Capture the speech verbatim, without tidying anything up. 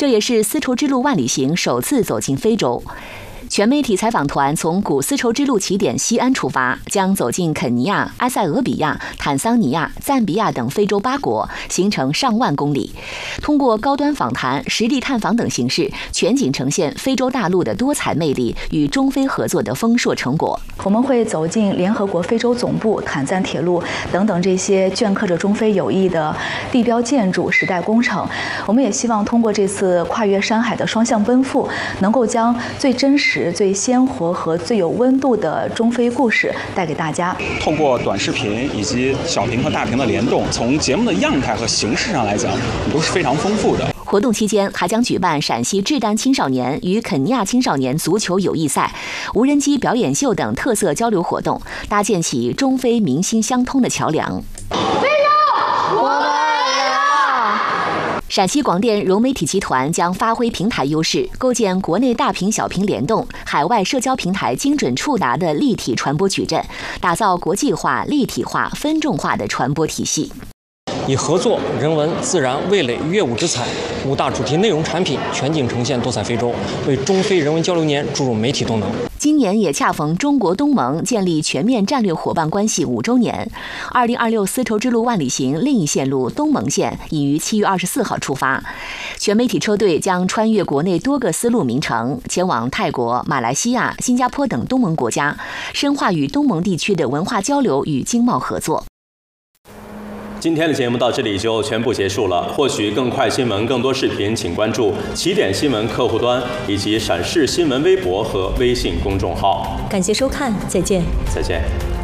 这也是丝绸之路万里行首次走进非洲。全媒体采访团从古丝绸之路起点西安出发，将走进肯尼亚、埃塞俄比亚、坦桑尼亚、赞比亚等非洲八国，行程上万公里。通过高端访谈、实地探访等形式，全景呈现非洲大陆的多彩魅力与中非合作的丰硕成果。 我们会走进联合国非洲总部、坦赞铁路等等这些镌刻着中非友谊的地标建筑、时代工程。我们也希望通过这次跨越山海的双向奔赴，能够将最真实、最鲜活和最有温度的中非故事带给大家。 透过短视频以及小屏和大屏的联动，从节目的样态和形式上来讲，都是非常丰富的。 活动期间还将举办陕西志丹青少年与肯尼亚青少年足球友谊赛、无人机表演秀等特色交流活动，搭建起中非民心相通的桥梁。陕西广电融媒体集团将发挥平台优势，构建国内大屏小屏联动、海外社交平台精准触达的立体传播矩阵，打造国际化、立体化、分众化的传播体系。 以合作、人文、自然、味蕾、乐舞之彩五大主题内容产品全景呈现多彩非洲，为中非人文交流年注入媒体动能。 今年也恰逢中国东盟建立全面战略伙伴关系五周年。二零二六丝绸之路万里行另一线路东盟线已于七月二十四号出发，全媒体车队将穿越国内多个丝路名城，前往泰国、马来西亚、新加坡等东盟国家，深化与东盟地区的文化交流与经贸合作。 今天的节目到这里就全部结束了。获取更快新闻、更多视频，请关注起点新闻客户端以及陕视新闻微博和微信公众号。 感谢收看，再见。 再见。